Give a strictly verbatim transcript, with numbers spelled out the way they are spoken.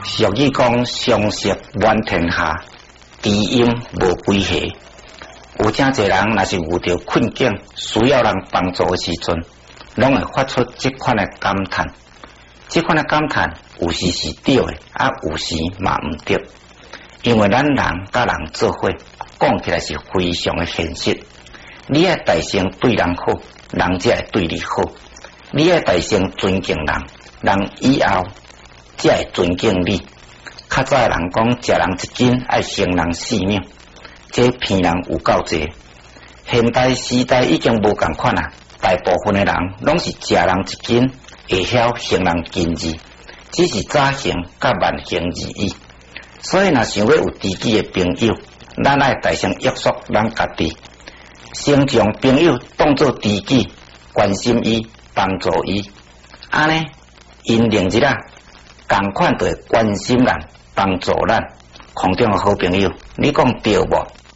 俗语讲，相识满天下，知音无归下。有真侪人，若是遇到困境，需要人帮助的时阵，拢会发出这款的感叹。这款的感叹，有时是对的，啊，有时嘛唔对。因为咱人甲人做伙，讲起来是非常的现实。你爱大声对人好，人才会对你好；你爱大声尊敬人，人以后才会尊敬你。较早的人讲，食人一斤，爱胜人四两。这骗人有够济，现代时代已经无共款啦。大部分的人拢是食人一斤，会晓行人斤二，只是早行甲慢行而已。所以若想要有知己的朋友，咱爱大声约束咱家己，先将朋友当作知己，关心伊，帮助伊，安尼因另一啊，共款就会关心咱，帮助咱。空中的好朋友，你讲对无？